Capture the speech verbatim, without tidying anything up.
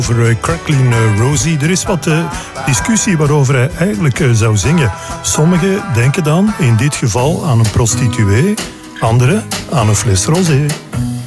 Over uh, Crackling uh, Rosie. Er is wat uh, discussie waarover hij eigenlijk uh, zou zingen. Sommigen denken dan in dit geval aan een prostituee, anderen aan een fles rosé.